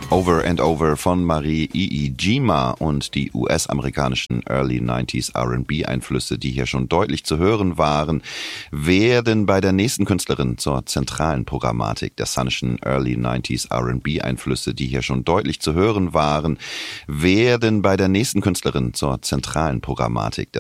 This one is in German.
Over and Over von Marie Iijima und die US-amerikanischen Early 90s R&B-Einflüsse, die hier schon deutlich zu hören waren, werden bei der nächsten Künstlerin zur zentralen Programmatik der Sonischen Early 90s R&B-Einflüsse, die hier schon deutlich zu hören waren, werden bei der nächsten Künstlerin zur zentralen Programmatik der